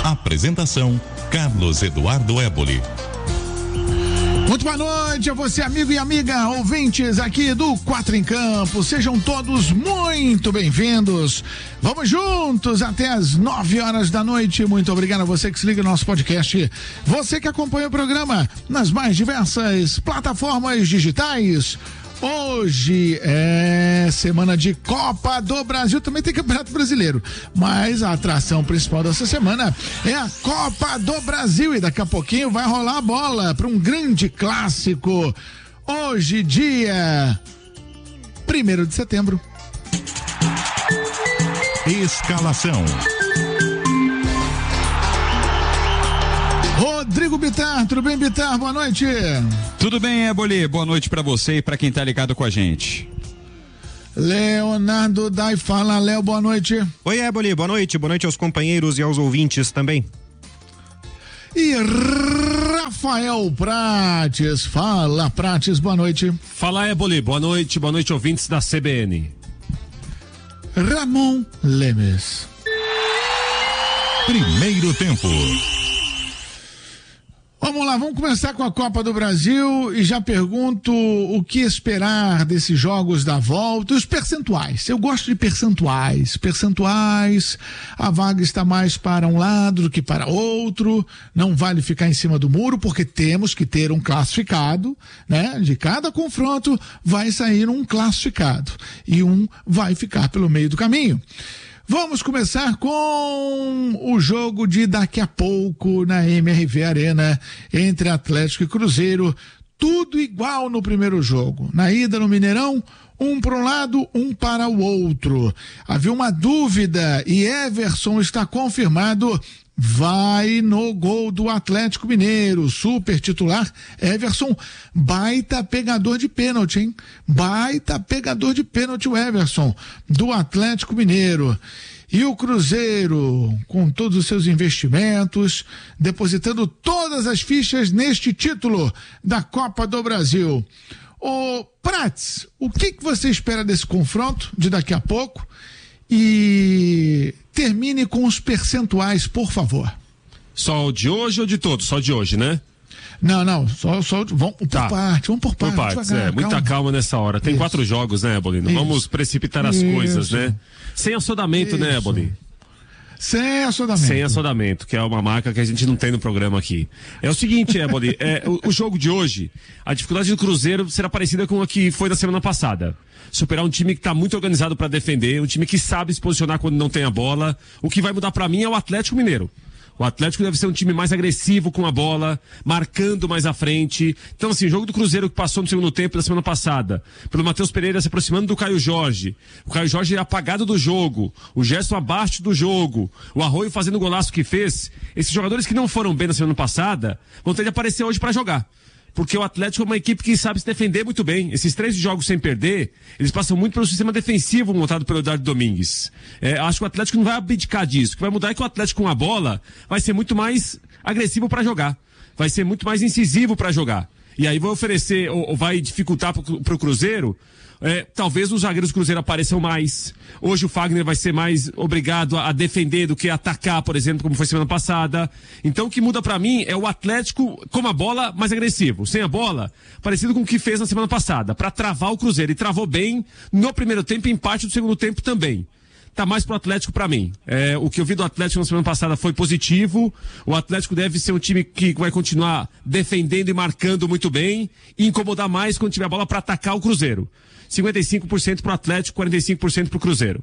Apresentação: Carlos Eduardo Éboli. Muito boa noite a você, amigo e amiga, ouvintes aqui do Quatro em Campo. Sejam todos muito bem-vindos. Vamos juntos até as 9 horas da noite. Muito obrigado a você que se liga no nosso podcast. Você que acompanha o programa nas mais diversas plataformas digitais. Hoje é semana de Copa do Brasil, também tem Campeonato Brasileiro, mas a atração principal dessa semana é a Copa do Brasil e daqui a pouquinho vai rolar a bola para um grande clássico. Hoje, dia 1º de setembro. Escalação: Rodrigo Bittar, tudo bem, Bittar? Boa noite. Tudo bem, Éboli? Boa noite pra você e pra quem tá ligado com a gente. Leonardo Dai, fala, Léo, boa noite. Oi, Éboli, boa noite aos companheiros e aos ouvintes também. E Rafael Prates, fala, Prates, boa noite. Fala, Éboli, boa noite, ouvintes da CBN. Ramon Lemes. Primeiro tempo. Vamos lá, vamos começar com a Copa do Brasil e já pergunto o que esperar desses jogos da volta, os percentuais. Eu gosto de percentuais, a vaga está mais para um lado do que para outro, não vale ficar em cima do muro porque temos que ter um classificado, né? De cada confronto vai sair um classificado e um vai ficar pelo meio do caminho. Vamos começar com o jogo de daqui a pouco na MRV Arena entre Atlético e Cruzeiro. Tudo igual no primeiro jogo. Na ida no Mineirão, um para um lado, um para o outro. Havia uma dúvida e Everson está confirmado. Vai no gol do Atlético Mineiro, super titular, Everson, baita pegador de pênalti, hein? Baita pegador de pênalti o Everson, do Atlético Mineiro. E o Cruzeiro, com todos os seus investimentos, depositando todas as fichas neste título da Copa do Brasil. Ô, Prats, o que você espera desse confronto de daqui a pouco? E termine com os percentuais, por favor. Só o de hoje ou de todos? Só de hoje, né? Não, só vamos por parte. Por partes, muita calma nessa hora. Tem 4 jogos, né, Éboli? Não vamos precipitar as coisas, né? Sem assodamento, né, Éboli? Sem assodamento, que é uma marca que a gente não tem no programa aqui. É o seguinte, Éboli, o jogo de hoje, a dificuldade do Cruzeiro será parecida com a que foi da semana passada. Superar um time que está muito organizado para defender, um time que sabe se posicionar quando não tem a bola. O que vai mudar para mim é o Atlético Mineiro. O Atlético deve ser um time mais agressivo com a bola, marcando mais à frente. Então, assim, o jogo do Cruzeiro que passou no segundo tempo da semana passada, pelo Matheus Pereira se aproximando do Caio Jorge. O Caio Jorge é apagado do jogo, o Gerson abaixo do jogo, o Arroio fazendo o golaço que fez. Esses jogadores que não foram bem na semana passada vão ter de aparecer hoje para jogar. Porque o Atlético é uma equipe que sabe se defender muito bem. Esses 3 jogos sem perder, eles passam muito pelo sistema defensivo montado pelo Eduardo Domingues. Acho que o Atlético não vai abdicar disso. O que vai mudar é que o Atlético com a bola vai ser muito mais agressivo para jogar. Vai ser muito mais incisivo para jogar. E aí vai oferecer, ou vai dificultar pro Cruzeiro. Talvez os zagueiros do Cruzeiro apareçam mais. Hoje o Fagner vai ser mais obrigado a defender do que a atacar, por exemplo, como foi semana passada. Então o que muda pra mim é o Atlético com a bola mais agressivo. Sem a bola, parecido com o que fez na semana passada, pra travar o Cruzeiro. E travou bem no primeiro tempo e em parte do segundo tempo também. Tá mais pro Atlético pra mim. O que eu vi do Atlético na semana passada foi positivo. O Atlético deve ser um time que vai continuar defendendo e marcando muito bem e incomodar mais quando tiver a bola pra atacar o Cruzeiro. 55% pro Atlético, 45% pro Cruzeiro.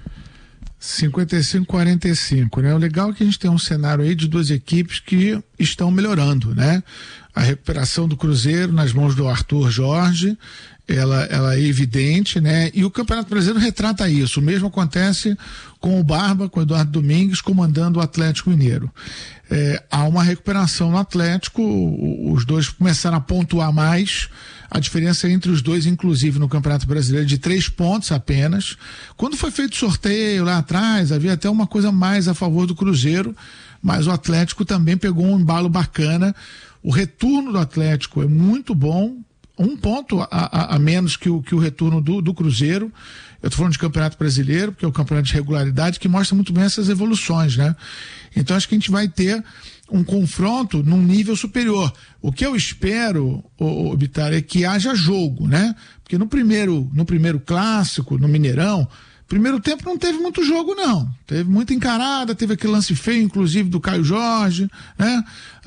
55-45, né? O legal é que a gente tem um cenário aí de 2 equipes que estão melhorando, né? A recuperação do Cruzeiro nas mãos do Arthur Jorge, ela é evidente, né? E o Campeonato Brasileiro retrata isso. O mesmo acontece com o Barba, com o Eduardo Domingues, comandando o Atlético Mineiro. Há uma recuperação no Atlético, os dois começaram a pontuar mais. A diferença entre os dois, inclusive no Campeonato Brasileiro, de 3 pontos apenas. Quando foi feito o sorteio lá atrás, havia até uma coisa mais a favor do Cruzeiro, mas o Atlético também pegou um embalo bacana. O retorno do Atlético é muito bom, 1 ponto a menos que o retorno do Cruzeiro. Eu estou falando de Campeonato Brasileiro, porque é o campeonato de regularidade que mostra muito bem essas evoluções, né? Então acho que a gente vai ter um confronto num nível superior. O que eu espero, Bittar, é que haja jogo, né? Porque no primeiro clássico, no Mineirão, primeiro tempo não teve muito jogo, não. Teve muita encarada, teve aquele lance feio, inclusive, do Caio Jorge, né?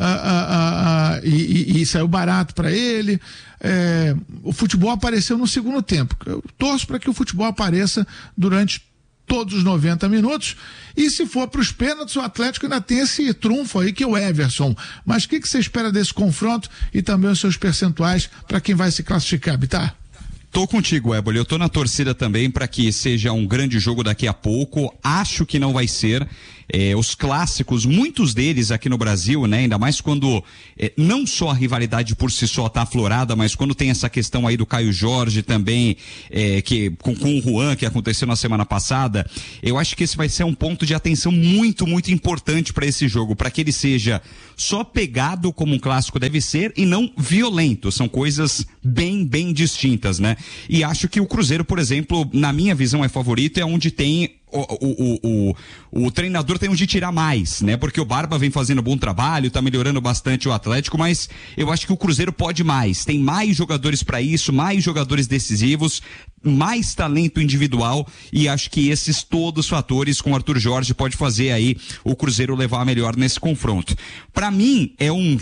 E saiu barato para ele. O futebol apareceu no segundo tempo. Eu torço para que o futebol apareça durante todos os 90 minutos, e se for para os pênaltis, o Atlético ainda tem esse trunfo aí que é o Everson. Mas o que você espera desse confronto e também os seus percentuais para quem vai se classificar, Bittar? Tô contigo, Éboli. Eu tô na torcida também para que seja um grande jogo daqui a pouco. Acho que não vai ser. Os clássicos, muitos deles aqui no Brasil, né? Ainda mais quando não só a rivalidade por si só tá aflorada, mas quando tem essa questão aí do Caio Jorge também, que com o Juan, que aconteceu na semana passada, eu acho que esse vai ser um ponto de atenção muito, muito importante para esse jogo, para que ele seja só pegado como um clássico deve ser e não violento. São coisas bem, bem distintas, né? E acho que o Cruzeiro, por exemplo, na minha visão é favorito, é onde tem o treinador tem onde tirar mais, né? Porque o Barba vem fazendo bom trabalho, tá melhorando bastante o Atlético, mas eu acho que o Cruzeiro pode mais. Tem mais jogadores para isso, mais jogadores decisivos, mais talento individual, e acho que esses todos os fatores com o Arthur Jorge pode fazer aí o Cruzeiro levar melhor nesse confronto. Para mim é um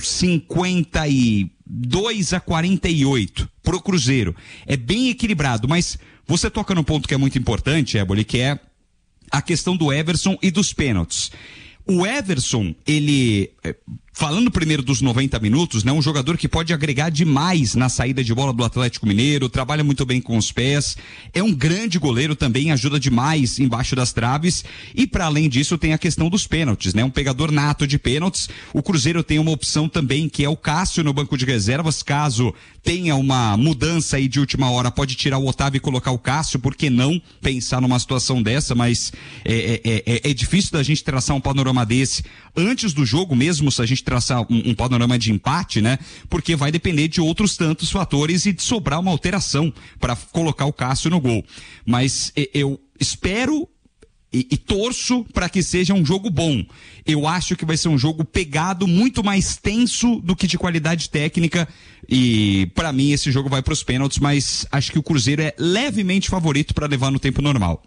52-48 pro Cruzeiro. É bem equilibrado, mas você toca num ponto que é muito importante, Éboli, que é a questão do Everson e dos pênaltis. O Everson, ele, falando primeiro dos 90 minutos, né, um jogador que pode agregar demais na saída de bola do Atlético Mineiro, trabalha muito bem com os pés, é um grande goleiro também, ajuda demais embaixo das traves, e para além disso tem a questão dos pênaltis, né, um pegador nato de pênaltis. O Cruzeiro tem uma opção também, que é o Cássio no banco de reservas, caso tenha uma mudança aí de última hora, pode tirar o Otávio e colocar o Cássio, por que não pensar numa situação dessa, mas é difícil da gente traçar um panorama desse antes do jogo, mesmo se a gente traçar um panorama de empate, né? Porque vai depender de outros tantos fatores e de sobrar uma alteração para colocar o Cássio no gol. Mas eu espero e torço para que seja um jogo bom. Eu acho que vai ser um jogo pegado, muito mais tenso do que de qualidade técnica, e para mim esse jogo vai para os pênaltis, mas acho que o Cruzeiro é levemente favorito para levar no tempo normal.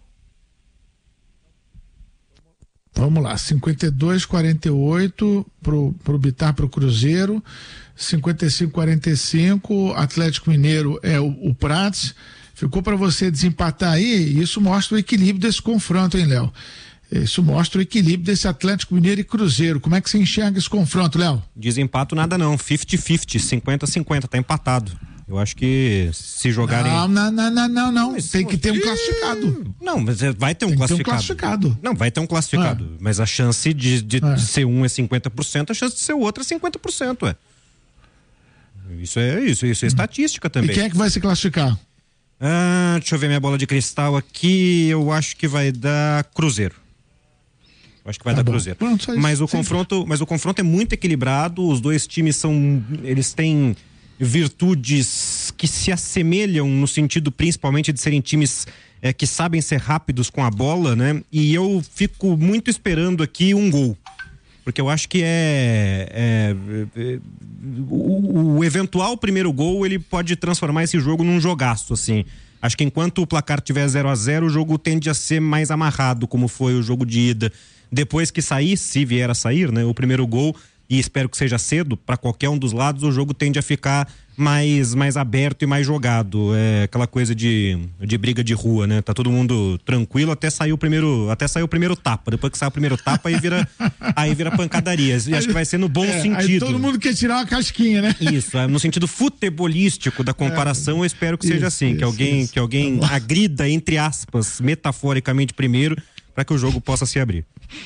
Vamos lá, 52-48 pro Bittar, pro Cruzeiro, 55-45, Atlético Mineiro é o Prats. Ficou para você desempatar aí, e isso mostra o equilíbrio desse confronto, hein, Léo? Isso mostra o equilíbrio desse Atlético Mineiro e Cruzeiro. Como é que você enxerga esse confronto, Léo? Desempato nada não, 50-50, 50-50, tá empatado. Eu acho que se jogarem... Não. Tem que ter um classificado. Não, mas vai ter um classificado. Não, vai ter um classificado. Mas a chance de ser um é 50%, a chance de ser o outro é 50%, Isso é estatística também. E quem é que vai se classificar? Deixa eu ver minha bola de cristal aqui. Eu acho que vai dar Cruzeiro. Cruzeiro. Pronto, mas o confronto é muito equilibrado. Os dois times eles têm virtudes que se assemelham no sentido principalmente de serem times que sabem ser rápidos com a bola, né? E eu fico muito esperando aqui um gol, porque eu acho que o eventual primeiro gol, ele pode transformar esse jogo num jogaço, assim. Acho que enquanto o placar tiver 0-0, o jogo tende a ser mais amarrado, como foi o jogo de ida. Depois que sair, se vier a sair, né, o primeiro gol, e espero que seja cedo, para qualquer um dos lados, o jogo tende a ficar mais aberto e mais jogado. É aquela coisa de briga de rua, né? Tá todo mundo tranquilo até sair o primeiro tapa. Depois que sai o primeiro tapa, aí vira pancadaria. E acho que vai ser no bom sentido. Aí todo mundo quer tirar uma casquinha, né? Isso, no sentido futebolístico da comparação, eu espero que seja assim, que alguém agrida, entre aspas, metaforicamente primeiro, para que o jogo possa se abrir.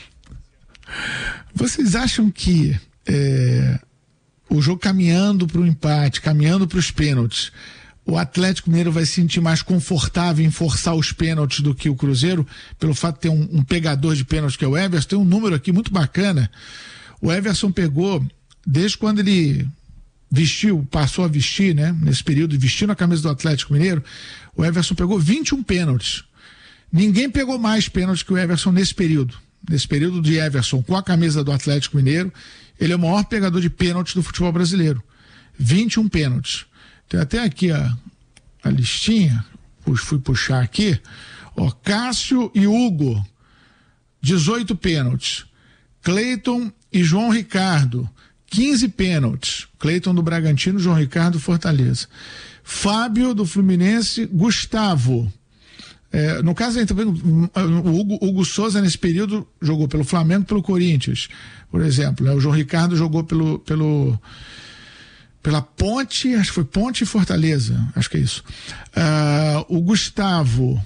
Vocês acham que o jogo caminhando para o empate, caminhando para os pênaltis, o Atlético Mineiro vai se sentir mais confortável em forçar os pênaltis do que o Cruzeiro, pelo fato de ter um pegador de pênaltis que é o Everson? Tem um número aqui muito bacana. O Everson pegou, desde quando ele passou a vestir, né, nesse período, vestindo a camisa do Atlético Mineiro, o Everson pegou 21 pênaltis. Ninguém pegou mais pênalti que o Everson nesse período. Nesse período de Everson com a camisa do Atlético Mineiro, ele é o maior pegador de pênaltis do futebol brasileiro. 21 pênaltis. Tem até aqui a listinha, fui puxar aqui. Ó, Cássio e Hugo, 18 pênaltis. Cleiton e João Ricardo, 15 pênaltis. Cleiton do Bragantino, João Ricardo do Fortaleza. Fábio do Fluminense, Gustavo. No caso, o Hugo Souza, nesse período, jogou pelo Flamengo e pelo Corinthians, por exemplo. Né? O João Ricardo jogou pela Ponte, acho que foi Ponte e Fortaleza, acho que é isso. O Gustavo,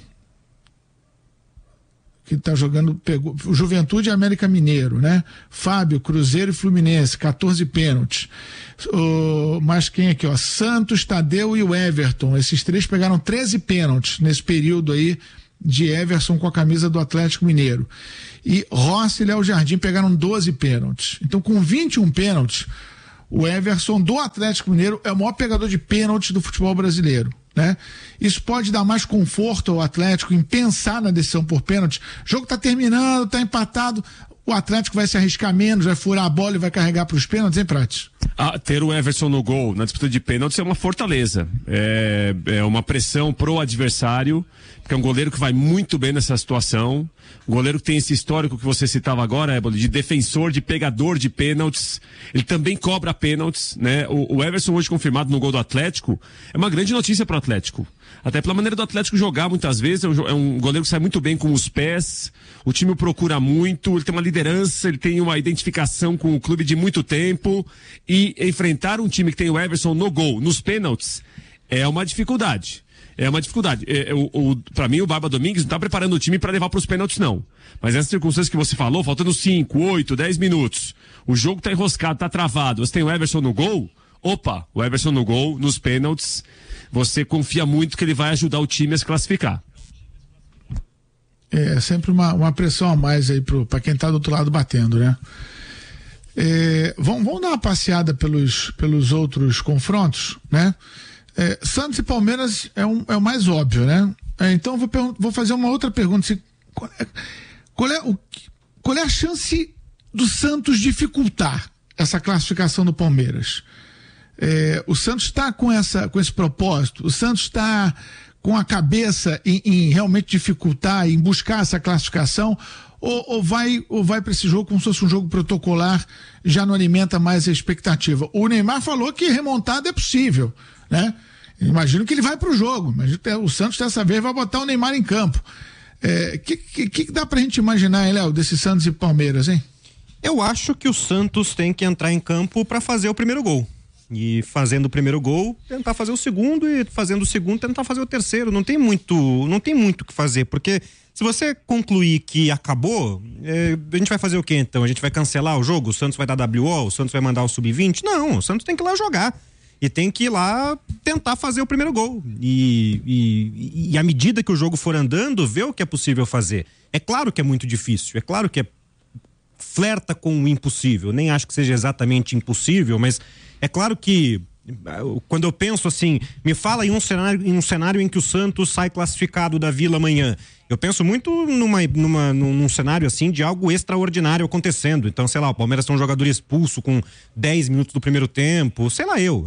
que está jogando, pegou o Juventude e América Mineiro, né? Fábio, Cruzeiro e Fluminense, 14 pênaltis. Mas quem aqui, ó? Santos, Tadeu e o Everton. Esses três pegaram 13 pênaltis nesse período aí de Everson com a camisa do Atlético Mineiro. E Rossi e Léo Jardim pegaram 12 pênaltis. Então, com 21 pênaltis, o Everson do Atlético Mineiro é o maior pegador de pênaltis do futebol brasileiro. Né? Isso pode dar mais conforto ao Atlético em pensar na decisão por pênalti. O jogo está terminando, está empatado, o Atlético vai se arriscar menos, vai furar a bola e vai carregar para os pênaltis, hein, Prates? Ter o Everson no gol na disputa de pênaltis é uma fortaleza, é uma pressão pro adversário, porque é um goleiro que vai muito bem nessa situação, um goleiro que tem esse histórico que você citava agora, Éboli, de defensor, de pegador de pênaltis, ele também cobra pênaltis, né? O Everson hoje confirmado no gol do Atlético é uma grande notícia pro Atlético, até pela maneira do Atlético jogar muitas vezes, é um goleiro que sai muito bem com os pés, o time o procura muito, ele tem uma liderança, ele tem uma identificação com o clube de muito tempo, e enfrentar um time que tem o Everson no gol, nos pênaltis, é uma dificuldade. Pra mim, o Barba Domingues não tá preparando o time para levar pros pênaltis, não. Mas nessas circunstâncias que você falou, faltando 5, 8, 10 minutos, o jogo tá enroscado, tá travado, você tem o Everson no gol, o Everson no gol, nos pênaltis, você confia muito que ele vai ajudar o time a se classificar. É sempre uma pressão a mais aí para quem tá do outro lado batendo, né? Vamos dar uma passeada pelos outros confrontos, né? Santos e Palmeiras é o mais óbvio, né? Então vou fazer uma outra pergunta. Qual é a chance do Santos dificultar essa classificação do Palmeiras? O Santos está com esse propósito? O Santos está com a cabeça em realmente dificultar, em buscar essa classificação? Ou vai para esse jogo como se fosse um jogo protocolar, já não alimenta mais a expectativa? O Neymar falou que remontada é possível, né? Imagino que ele vai para o jogo, mas o Santos dessa vez vai botar o Neymar em campo. Que dá pra gente imaginar, hein, Léo, desse Santos e Palmeiras, hein? Eu acho que o Santos tem que entrar em campo para fazer o primeiro gol. E fazendo o primeiro gol, tentar fazer o segundo, e fazendo o segundo, tentar fazer o terceiro. Não tem muito o que fazer, porque se você concluir que acabou, a gente vai fazer o quê então? A gente vai cancelar o jogo? O Santos vai dar WO? O Santos vai mandar o sub-20? Não, o Santos tem que ir lá jogar. E tem que ir lá tentar fazer o primeiro gol. E à medida que o jogo for andando, ver o que é possível fazer. É claro que é muito difícil, é claro que flerta com o impossível. Nem acho que seja exatamente impossível, mas é claro que quando eu penso assim, me fala em um cenário em que o Santos sai classificado da Vila amanhã. Eu penso muito num cenário assim de algo extraordinário acontecendo. Então, sei lá, o Palmeiras tem um jogador expulso com 10 minutos do primeiro tempo, sei lá eu.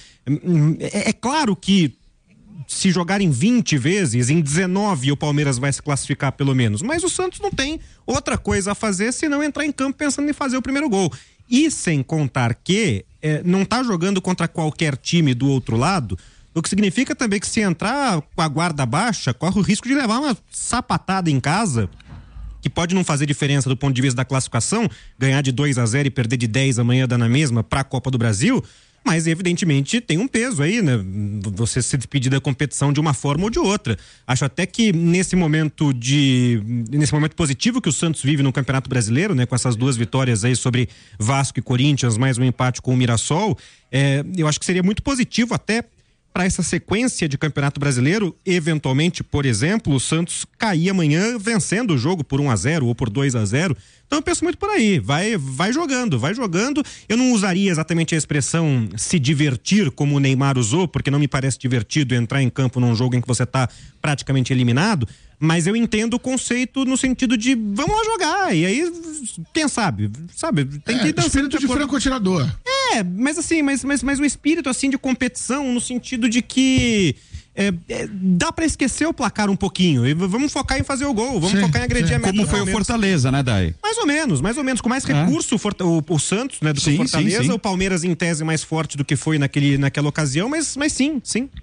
É claro que se jogarem 20 vezes, em 19 o Palmeiras vai se classificar pelo menos. Mas o Santos não tem outra coisa a fazer senão entrar em campo pensando em fazer o primeiro gol. E sem contar que não tá jogando contra qualquer time do outro lado, o que significa também que se entrar com a guarda baixa, corre o risco de levar uma sapatada em casa, que pode não fazer diferença do ponto de vista da classificação, ganhar de 2-0 e perder de 10 amanhã dá na mesma para a Copa do Brasil, mas evidentemente tem um peso aí, né? Você se despedir da competição de uma forma ou de outra. Acho até que nesse momento positivo que o Santos vive no Campeonato Brasileiro, né? Com essas 2 vitórias aí sobre Vasco e Corinthians, mais um empate com o Mirassol, eu acho que seria muito positivo até para essa sequência de Campeonato Brasileiro, eventualmente, por exemplo, o Santos cair amanhã vencendo o jogo por 1-0 ou por 2-0. Então eu penso muito por aí, vai jogando. Eu não usaria exatamente a expressão se divertir como o Neymar usou, porque não me parece divertido entrar em campo num jogo em que você está praticamente eliminado, Mas eu entendo o conceito no sentido de vamos lá jogar. E aí, quem sabe? Tem que dar espírito de franco-atirador. Mas assim, mas o espírito assim de competição no sentido de que dá pra esquecer o placar um pouquinho e vamos focar em fazer o gol, vamos focar em agredir a meta. Como foi o Fortaleza, né, Dai? Mais ou menos, com mais recurso o Santos, né, do que o Fortaleza, sim. O Palmeiras em tese mais forte do que foi naquela ocasião, mas sim.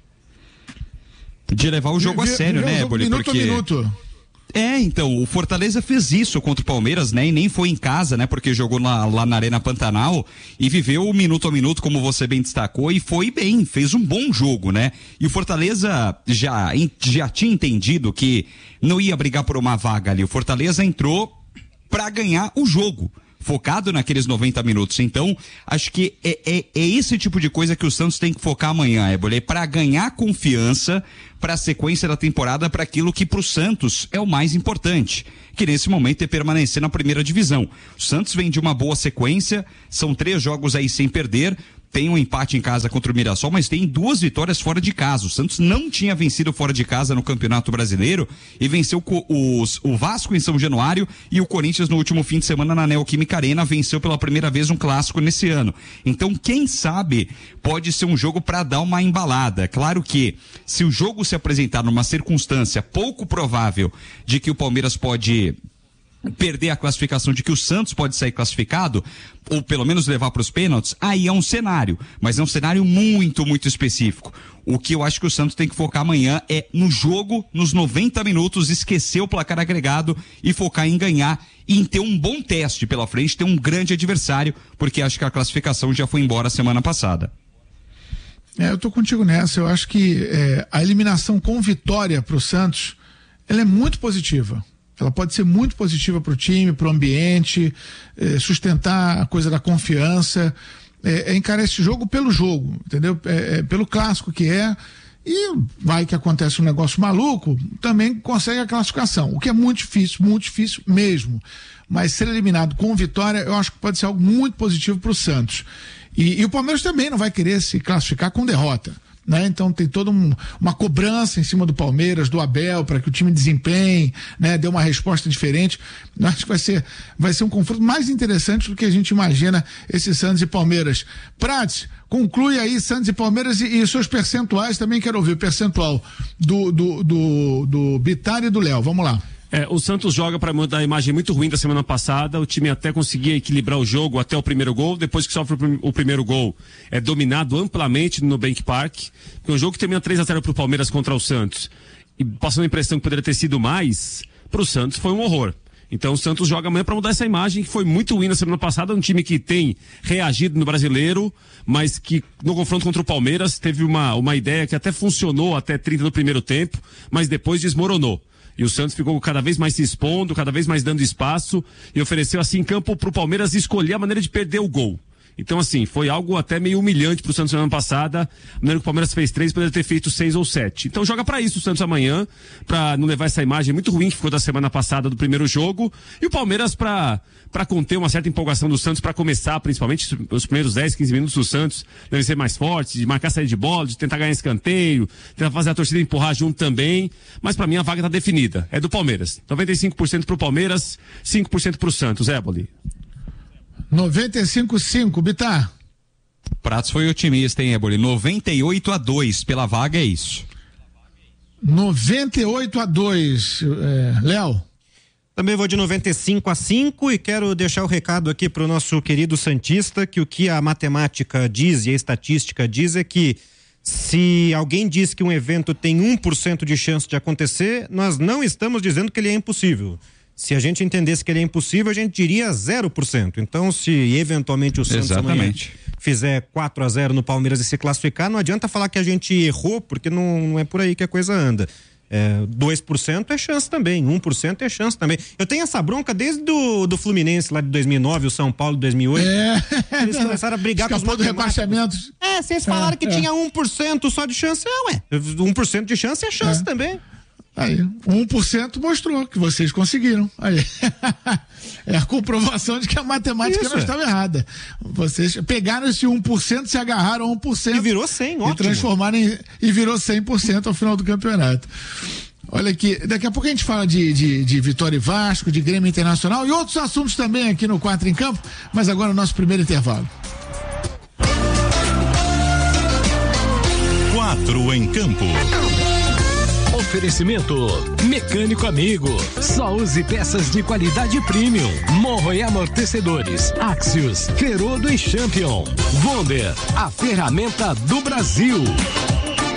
De levar o jogo a sério, né, Éboli? Minuto a minuto. Então, o Fortaleza fez isso contra o Palmeiras, né? E nem foi em casa, né? Porque jogou lá na Arena Pantanal e viveu o minuto a minuto, como você bem destacou, e foi bem, fez um bom jogo, né? E o Fortaleza já tinha entendido que não ia brigar por uma vaga ali. O Fortaleza entrou pra ganhar o jogo, focado naqueles 90 minutos. Então, acho que é esse tipo de coisa que o Santos tem que focar amanhã, Éboli, para ganhar confiança para a sequência da temporada, para aquilo que para o Santos é o mais importante, que nesse momento é permanecer na primeira divisão. O Santos vem de uma boa sequência, são 3 jogos aí sem perder, tem um empate em casa contra o Mirassol, mas tem 2 vitórias fora de casa. O Santos não tinha vencido fora de casa no Campeonato Brasileiro e venceu o Vasco em São Januário e o Corinthians no último fim de semana na Neoquímica Arena, venceu pela primeira vez um clássico nesse ano. Então, quem sabe, pode ser um jogo para dar uma embalada. Claro que, se o jogo se apresentar numa circunstância pouco provável de que o Palmeiras pode perder a classificação, de que o Santos pode sair classificado, ou pelo menos levar para os pênaltis, aí é um cenário, mas é um cenário muito, muito específico. O que eu acho que o Santos tem que focar amanhã é no jogo, nos 90 minutos, esquecer o placar agregado e focar em ganhar e em ter um bom teste pela frente, ter um grande adversário, porque acho que a classificação já foi embora semana passada. Eu tô contigo nessa, eu acho que a eliminação com vitória para o Santos, ela é muito positiva. Ela pode ser muito positiva para o time, para o ambiente, sustentar a coisa da confiança, encarar esse jogo pelo jogo, entendeu? Pelo clássico que é, e vai que acontece um negócio maluco, também consegue a classificação, o que é muito difícil mesmo. Mas ser eliminado com vitória, eu acho que pode ser algo muito positivo para o Santos. E o Palmeiras também não vai querer se classificar com derrota, né? Então tem toda uma cobrança em cima do Palmeiras, do Abel, para que o time desempenhe, né? Dê uma resposta diferente. Eu acho que vai ser um confronto mais interessante do que a gente imagina, esse Santos e Palmeiras. Prats, conclui aí Santos e Palmeiras e seus percentuais, também quero ouvir o percentual do Bittar e do Léo. Vamos lá. O Santos joga para mudar a imagem muito ruim da semana passada. O time até conseguia equilibrar o jogo até o primeiro gol. Depois que sofre o primeiro gol, é dominado amplamente no Nubank Park. Porque um jogo que termina 3-0 pro Palmeiras contra o Santos, e passando a impressão que poderia ter sido mais, pro Santos foi um horror. Então o Santos joga amanhã para mudar essa imagem que foi muito ruim na semana passada. Um time que tem reagido no Brasileiro, mas que no confronto contra o Palmeiras teve uma ideia que até funcionou até 30 do primeiro tempo, mas depois desmoronou. E o Santos ficou cada vez mais se expondo, cada vez mais dando espaço e ofereceu assim campo pro Palmeiras escolher a maneira de perder o gol. Então assim, foi algo até meio humilhante pro Santos na semana passada. A maneira que o Palmeiras fez 3, poderia ter feito 6 ou 7. Então joga pra isso o Santos amanhã, pra não levar essa imagem muito ruim que ficou da semana passada do primeiro jogo. E o Palmeiras pra conter uma certa empolgação do Santos, pra começar, principalmente os primeiros 10, 15 minutos do Santos, devem ser mais fortes, de marcar saída de bola, de tentar ganhar escanteio, tentar fazer a torcida empurrar junto também. Mas pra mim a vaga tá definida. É do Palmeiras. 95% pro Palmeiras, 5% pro Santos, Éboli. 95,5, Bittar. Pratos foi otimista, hein, Éboli? 98-2 pela vaga, é isso. 98-2, Léo. Também vou de 95-5 e quero deixar o recado aqui para o nosso querido santista, que o que a matemática diz e a estatística diz é que se alguém diz que um evento tem 1% de chance de acontecer, nós não estamos dizendo que ele é impossível. Se a gente entendesse que ele é impossível, a gente diria 0%. Então, se eventualmente o Santos amanhã fizer 4-0 no Palmeiras e se classificar, não adianta falar que a gente errou, porque não é por aí que a coisa anda. 2% é chance também, 1% é chance também. Eu tenho essa bronca desde do Fluminense lá de 2009, o São Paulo de 2008. Eles começaram a brigar com os rebaixamentos. Vocês falaram que tinha 1% só de chance. 1% de chance é chance também. Aí, 1% mostrou que vocês conseguiram. Aí. É a comprovação de que a matemática não estava errada. Vocês pegaram esse 1%, se agarraram a 1%. E virou 100%, ótimo. E transformaram e virou 100% ao final do campeonato. Olha aqui, daqui a pouco a gente fala de Vitória e Vasco, de Grêmio Internacional e outros assuntos também aqui no 4 em Campo, mas agora o nosso primeiro intervalo. 4 em Campo. Oferecimento Mecânico Amigo. Só use peças de qualidade premium. Morro e amortecedores. Axios, Ferodo e Champion. Wonder, a ferramenta do Brasil.